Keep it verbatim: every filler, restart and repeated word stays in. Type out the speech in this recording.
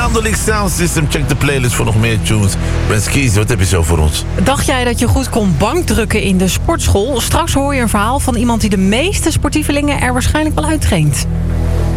Landelijk Sound System. Check de playlist voor nog meer tunes. Brent Keys, wat heb je zo voor ons? Dacht jij dat je goed kon bankdrukken in de sportschool? Straks hoor je een verhaal van iemand die de meeste sportievelingen er waarschijnlijk wel uittraint.